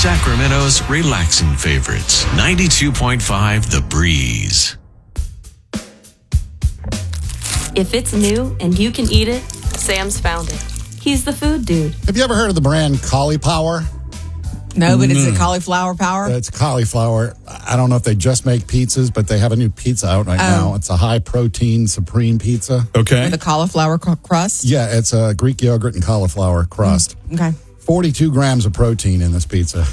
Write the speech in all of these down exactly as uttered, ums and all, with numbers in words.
Sacramento's relaxing favorites. ninety-two point five The Breeze. If it's new and you can eat it, Sam's found it. He's the food dude. Have you ever heard of the brand Cauliflower? No, but it's a cauliflower power? It's cauliflower. I don't know if they just make pizzas, but they have a new pizza out right Oh. now. It's a high-protein supreme pizza. Okay. With a cauliflower cr- crust? Yeah, it's a Greek yogurt and cauliflower crust. Okay. forty-two grams of protein in this pizza.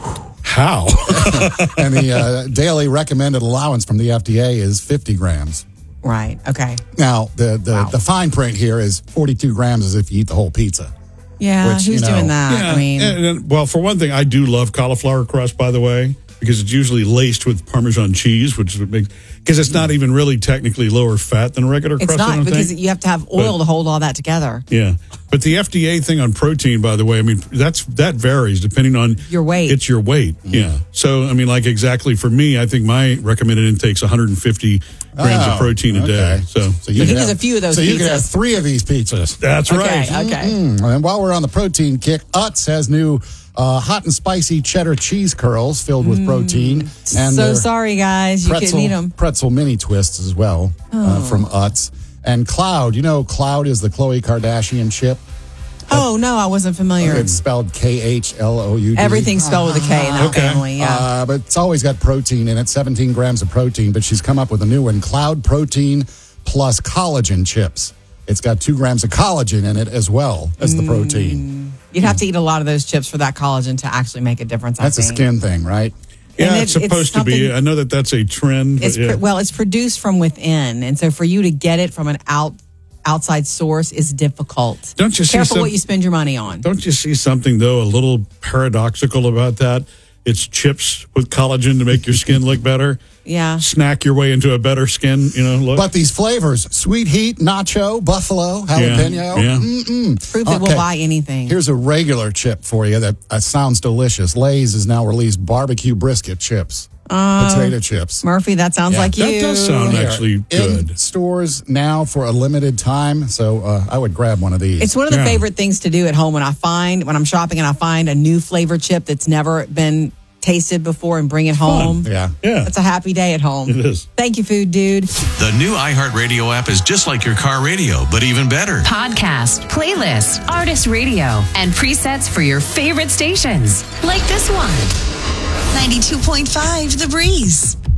How? And the uh, daily recommended allowance from the F D A is fifty grams. Right. Okay. Now, the, the, Wow. the fine print here is forty-two grams as if you eat the whole pizza. Yeah, Which, who's you know, doing that? Yeah, I mean, and- and- well, for one thing, I do love cauliflower crust, by the way, because it's usually laced with Parmesan cheese, which is a big, because it's not even really technically lower fat than regular it's crust. I not don't because think. you have to have oil But- to hold all that together. Yeah, but the F D A thing on protein, by the way, I mean that's that varies depending on Your weight. It's your weight. Yeah. So I mean, like exactly for me, I think my recommended intake's one hundred fifty grams Oh, of protein a okay. day. So, So you You could can use have- a few of those So you could have pizzas. three of these pizzas. that's Okay. right. Okay. Mm, and while we're on the protein kick, Utz has new uh, hot and spicy cheddar cheese curls filled with protein. And So their sorry, guys. You pretzel, couldn't eat them. pretzel mini twists as well uh, from Utz. And Cloud, you know, Cloud is the Khloe Kardashian chip. Oh, no, I wasn't familiar. It's spelled K H L O U D. Everything's spelled with a K in that Okay. family. Yeah. Uh, but it's always got protein in it, seventeen grams of protein. But she's come up with a new one, Cloud Protein Plus Collagen Chips. It's got two grams of collagen in it as well as the protein. You'd have to eat a lot of those chips for that collagen to actually make a difference. That's I a think. skin thing, right? Yeah, And it's it- it's supposed to be. something- I know that that's a trend. But It's yeah. pr- well, it's produced from within, and so for you to get it from an out outside source is difficult. Don't you see Careful some- what you spend your money on. Don't you see something though a little paradoxical about that? It's chips with collagen to make your skin look better. Yeah. Snack your way into a better skin, you know, look. But these flavors, sweet heat, nacho, buffalo, jalapeno. Yeah. Mm-mm. Proof that Okay. we'll buy anything. Here's a regular chip for you that uh, sounds delicious. Lay's has now released barbecue brisket chips. Potato chips. Murphy, that sounds Yeah. like That you. does sound They are actually in good. stores now for a limited time, so uh, I would grab one of these. It's one of the Yeah. favorite things to do at home when I find when I'm shopping and I find a new flavor chip that's never been tasted before and bring it home. yeah. Yeah. It's a happy day at home. It is. Thank you, food dude. The new iHeartRadio app is just like your car radio, but even better. Podcast, playlist, artist radio, and presets for your favorite stations. Like this one. ninety-two point five The Breeze.